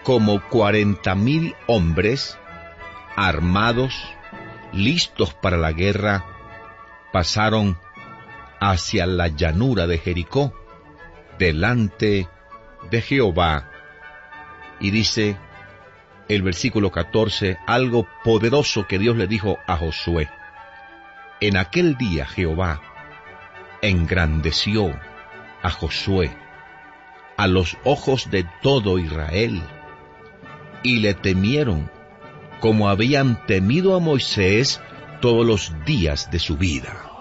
como 40,000 hombres, armados, listos para la guerra, pasaron hacia la llanura de Jericó, delante de Jehová. Y dice el versículo 14, algo poderoso que Dios le dijo a Josué. En aquel día Jehová engrandeció a Josué a los ojos de todo Israel, y le temieron como habían temido a Moisés todos los días de su vida.